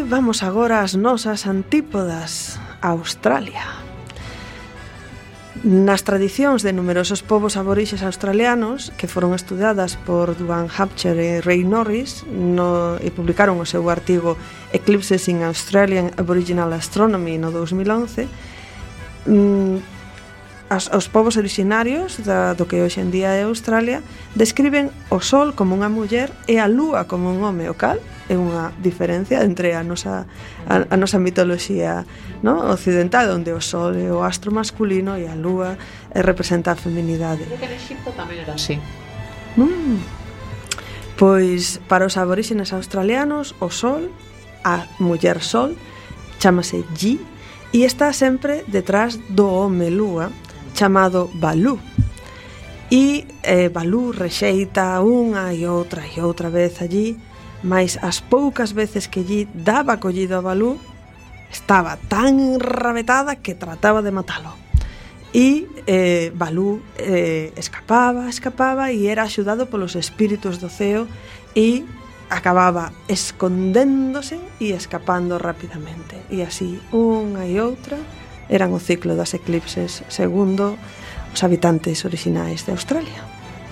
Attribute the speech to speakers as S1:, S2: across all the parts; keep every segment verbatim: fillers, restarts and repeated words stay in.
S1: vamos agora ás nosas antípodas, Australia. Nas tradicións de numerosos povos aborixes australianos que foron estudadas por Duane Hapcher e Ray Norris no, e publicaron o seu artigo Eclipses in Australian Aboriginal Astronomy no dous mil once, mm, As, os povos originarios da, do que hoxe en día é Australia describen o sol como unha muller e a lúa como un home, o cal é unha diferencia entre a nosa, a, a nosa mitoloxía, no? Occidental, onde o sol é o astro masculino e a lúa é, representa a feminidade.
S2: Creo que en Egipto tamén era así.
S1: Mm. Pois para os aborígenes australianos o sol, a muller sol, chámase Ji e está sempre detrás do home lúa chamado Balú. E eh, Balú rexeita unha e outra e outra vez allí, mas as poucas veces que allí daba collido a Balú estaba tan enrabetada que trataba de matalo. E eh, Balú eh, escapaba, escapaba e era axudado polos espíritus do ceo e acababa escondéndose e escapando rapidamente. E así, unha e outra, eran o ciclo das eclipses segundo os habitantes orixinais de Australia.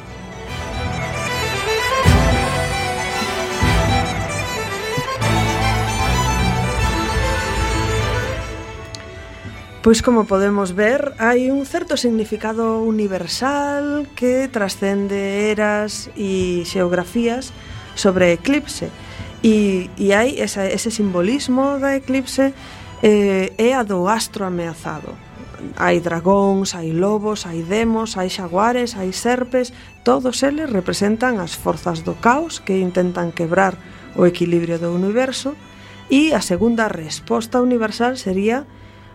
S1: Pois como podemos ver, hai un certo significado universal que trascende eras e xeografías sobre eclipse e, e hai esa, ese simbolismo da eclipse eh, é a do astro ameazado. Hai dragóns, hai lobos, hai demos, hai xaguares, hai serpes, todos eles representan as forzas do caos que intentan quebrar o equilibrio do universo e a segunda resposta universal sería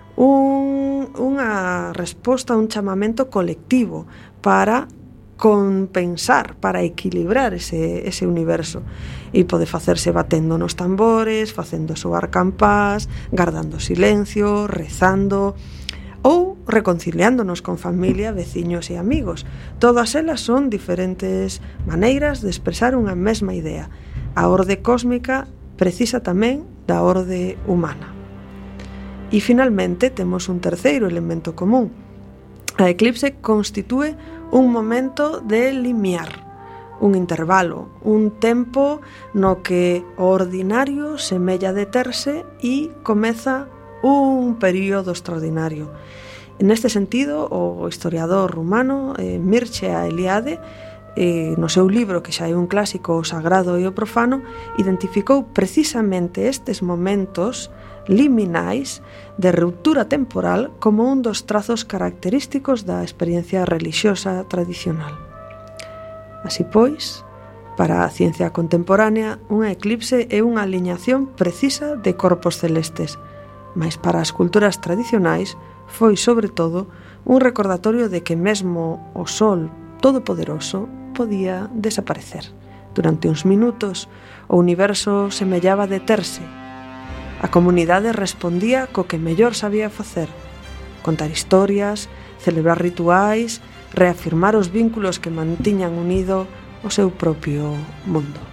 S1: un, unha resposta, un chamamento colectivo para compensar, para equilibrar ese, ese universo e pode facerse batendo nos tambores, facendo soar campás, guardando silencio, rezando ou reconciliándonos con familia, veciños e amigos. Todas elas son diferentes maneiras de expresar unha mesma idea. A orde cósmica precisa tamén da orde humana. E finalmente temos un terceiro elemento común. A eclipse constitúe un momento de limiar, un intervalo, un tempo no que o ordinario semella deterse e comeza un período extraordinario. En este sentido, o historiador rumano eh, Mircea Eliade, eh, no seu libro, que xa é un clásico, O Sagrado e o Profano, identificou precisamente estes momentos liminais de ruptura temporal como un dos trazos característicos da experiencia relixiosa tradicional. Así pois, para a ciencia contemporánea, unha eclipse é unha aliñación precisa de corpos celestes, mas para as culturas tradicionais foi, sobre todo, un recordatorio de que mesmo o Sol todopoderoso podía desaparecer. Durante uns minutos, o universo semellaba deterse. A comunidade respondía co que mellor sabía facer: contar historias, celebrar rituais, reafirmar os vínculos que mantiñan unido o seu propio mundo.